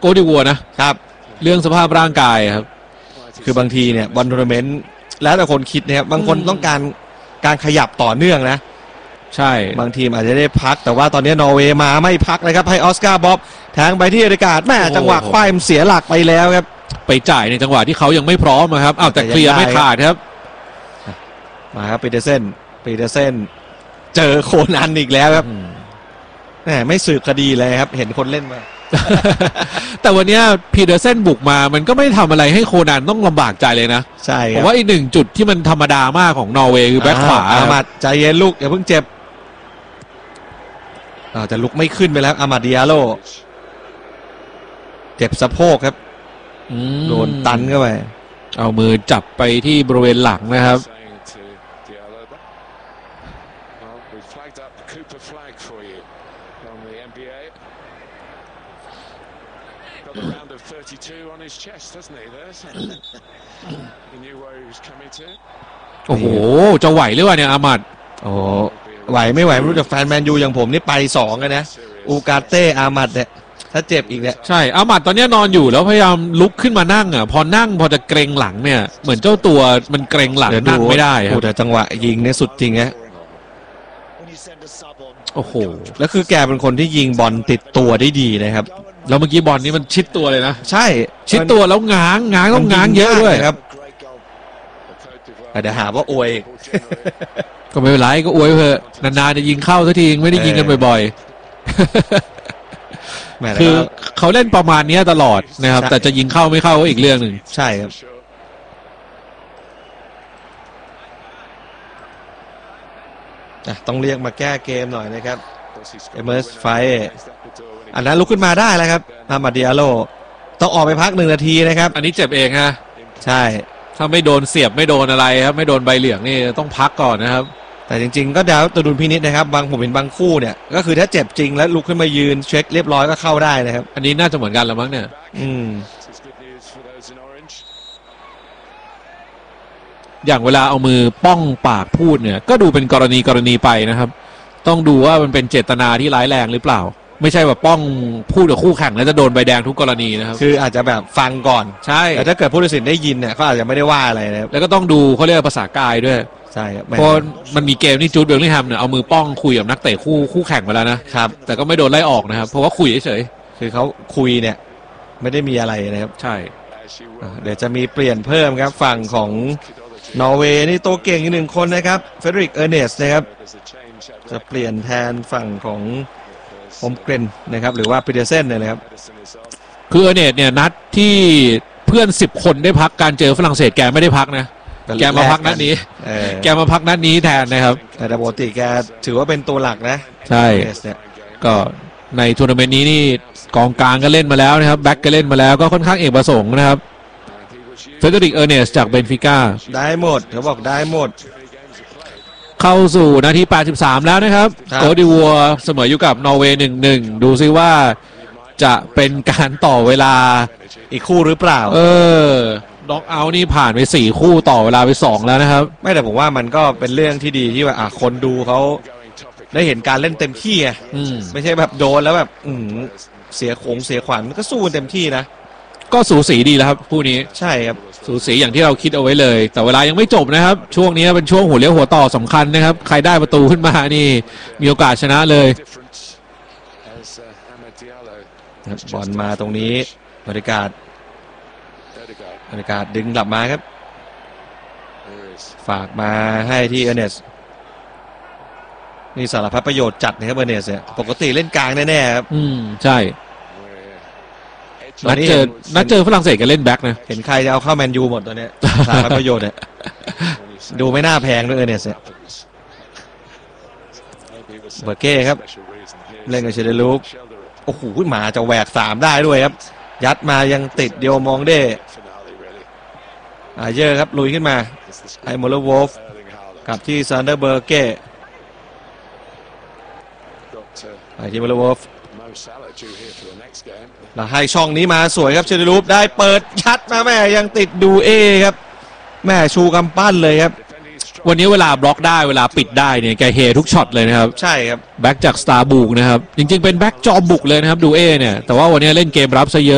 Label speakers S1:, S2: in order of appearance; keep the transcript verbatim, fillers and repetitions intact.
S1: โกดิวัวนะครับเรื่องสภาพร่างกายครับ
S2: คือบางทีเนี่ยบอลทัวร์นาเมนต์แล้วแต่คนคิดนะครับบางคนต้องการการขยับต่อเนื่องนะ
S1: ใช่
S2: บางทีมอาจจะได้พักแต่ว่าตอนนี้นอร์เวย์มาไม่พักเลยครับให้ออสการ์บ๊อบแทงไปที่อเดการ์ดแม่จังหวะควายมันเสียหลักไปแล้วครับ
S1: ไปจ่ายในจังหวะที่เขายังไม่พร้อมครับอ้าวแต่เคลียร์ไม่ขาดครับ
S2: มาครับปีเตอร์เซนปีเตอร์เซนเจอโคนันอีกแล้วครับแหมไม่สืบคดีเลยครับเห็นคนเล่นมา
S1: แต่วันนี้พีเดอร์เซนบุกมามันก็ไม่ทำอะไรให้โคนันต้องลำบากใจเลยนะ
S2: ใช่
S1: ผมว่าอีกหนึ่งจุดที่มันธรรมดามากของนอร์เวย์คือแบ็คขวา
S2: อามัดใจเย็นลูกอย่าเพิ่งเจ็บอาจะลุกไม่ขึ้นไปแล้วอามัดดิอาโลเจ็บสะโพกครับโดนตันเข้าไป
S1: เอามือจับไปที่บริเวณหลังนะครับโอ้โหจะไหวหรือเปล่าเนี่ยอามัด
S2: โอ้ไหวไม่ไหวไม่รู้แต่แฟนแมนยูอย่างผมนี่ไปสองกันนะอูกาเต้อามัดเนี่ยถ้าเจ็บอีกเนี่ย
S1: ใช่อามัดตอนนี้นอนอยู่แล้วพยายามลุกขึ้นมานั่งอ่ะพอนั่งพอจะเกรงหลังเนี่ยเหมือนเจ้าตัวมันเกรงหลังนั่งไม่ได้ครับ
S2: แต่จังหวะยิงเนี่ยสุดจริงนะ
S1: โอ้โห
S2: แล้วคือแกเป็นคนที่ยิงบอลติดตัวได้ดีนะครับ
S1: แล้วเมื่อกี้บอลนี้มันชิดตัวเลยนะ
S2: ใช่
S1: ชิดตัวแล้วง้างง้างต้องง้างเยอะด้วย
S2: ครับเดี๋ยวหาว่าอวย
S1: ก็ไม่เป็นไรก็อวยเถอะนานๆจะยิงเข้าสักทีไม่ได้ยิงกันบ่อยๆคือเขาเล่นประมาณนี้ตลอดนะครับแต่จะยิงเข้าไม่เข้าก็อีกเรื่องหนึ่ง
S2: ใช่ครับต้องเรียกมาแก้เกมหน่อยนะครับเอเมอร์สไฟอันนั้นลุกขึ้นมาได้แล้วครับอามาดิอาโลต้องออกไปพักหนึ่งนาทีนะครับ
S1: อันนี้เจ็บเองฮะ
S2: ใช่
S1: ถ้าไม่โดนเสียบไม่โดนอะไรครับไม่โดนใบเหลืองนี่ต้องพักก่อนนะครับ
S2: แต่จริงๆก็ดาวตัวดุลพินิจนะครับบางผมเห็นบางคู่เนี่ยก็คือถ้าเจ็บจริงแล้วลุกขึ้นมายืนเช็คเรียบร้อยก็เข้าได้นะครับ
S1: อันนี้น่าจะเหมือนกันแล้วมั้งเนี่ย
S2: อืม
S1: อย่างเวลาเอามือป้องปากพูดเนี่ยก็ดูเป็นกรณีกรณีไปนะครับต้องดูว่ามันเป็นเจตนาที่ร้ายแรงหรือเปล่าไม่ใช่แบบป้องพูดกับคู่แข่งแล้วจะโดนใบแดงทุกกรณีนะครับ
S2: คืออาจจะแบบฟังก่อน
S1: ใช่
S2: แต่ถ้าเกิดผู้ตัดสินได้ยินเนี่ยเขาอาจจะไม่ได้ว่าอะไรนะครับ
S1: แล้วก็ต้องดูเขาเรียกภาษากายด้วย
S2: ใช่
S1: เพราะมันมีเกมที่จูดเบลลิงแฮมเนี่ยเอามือป้องคุยกับนักเตะคู่คู่แข่งมาแล้วนะครับแต่ก็ไม่โดนไล่ออกนะครับเพราะว่าคุยเฉย
S2: ๆคือเขาคุยเนี่ยไม่ได้มีอะไรนะครับ
S1: ใช่
S2: เดี๋ยวจะมีเปลี่ยนเพิ่มครับฝั่งของนอร์เวย์นี่ตัวเก่งอีกหนึ่งคนนะครับเฟเดริกเออร์เนสนะครับจะเปลี่ยนแทนฝั่งของโฮมเกรนนะครับหรือว่าปีเตอร์เซนเนี่ยนะครับ
S1: คือเออร์เนสเนี่ยนัดที่เพื่อนสิบคนได้พักการเจอฝรั่งเศสแกไม่ได้พักนะแกมาพักนัดนี้แกมาพักนัดนี้แทนนะครับ
S2: แต่ปกติแกถือว่าเป็นตัวหลักนะ
S1: ใช่ก็ในทัวร์นาเมนต์นี้นี่กองกลางก็เล่นมาแล้วนะครับแบ็คก็เล่นมาแล้วก็ค่อนข้างเอกประสงค์นะครับเฟเดริกเออร์เนสจากเบนฟิก้า
S2: ได้หมดเขาบอกได้หมด
S1: เข้าสู่นาทีแปดสิบสามแล้วนะครับโกดิวัวเสมออยู่กับนอร์เวย์ หนึ่งหนึ่ง ดูซิว่าจะเป็นการต่อเวลา
S2: อีกคู่หรือเปล่า
S1: เออน็อกเอาท์นี่ผ่านไปสี่คู่ต่อเวลาไปสองแล้วนะครับ
S2: ไม่แต่ผมว่ามันก็เป็นเรื่องที่ดีที่ว่าอ่ะคนดูเขาได้เห็นการเล่นเต็มที่ไงไม่ใช่แบบโดนแล้วแบบอืเสียขงเสียขวัญมันก็สู้เต็มที่นะ
S1: ก็สูสีดีแล้วครับคู่นี้
S2: ใช่ครับ
S1: สูสีอย่างที่เราคิดเอาไว้เลยแต่เวลายังไม่จบนะครับช่วงนี้เป็นช่วงหัวเลี้ยวหัวต่อสำคัญนะครับใครได้ประตูขึ้นมานี่มีโอกาสชนะเลย
S2: บอลมาตรงนี้บรรยากาศบรรยากาศดึงกลับมาครับฝากมาให้ที่เออร์เนสนี่สารพัดประโยชน์จัดนะครับเออร์เนสเนี่ยปกติเล่นกลางแน่ๆครับ
S1: อืมใช่นัดเจอนัดเจอฝรั่งเศสกันเล่นแบ็คนะ
S2: เห็นใครจะเอาเข้าแมนยูหมดตัวเนี้ยสารพัดประโยชน์เนี่ยดูไม่น่าแพงด้วยเออร์เนสเนี่ยเบอร์เก้ครับเล่นกับเชเดลูกโอ้โหมาจะแหวกสามได้ด้วยครับยัดมายังติดเดียวมองได้อาเยอร์ครับลุยขึ้นมาไอโมเลวอลฟกับที่ซันเดอร์เบอร์เก้ไอที่โมเลวอลฟแล้วให้ช่องนี้มาสวยครับเชเดลูปได้เปิดชัดมาแม่ยังติดดูเอครับแม่ชูกำปั้นเลยครับ
S1: วันนี้เวลาบล็อกได้เวลาปิดได้เนี่ยแกเฮทุกช็อตเลยนะครับ
S2: ใช่ครับ
S1: แบ็กจากสตาร์บุกนะครับจริงๆเป็นแบ็กจอมบุกเลยนะครับดูเอเนี่ยแต่ว่าวันนี้เล่นเกมรับซะเยอะ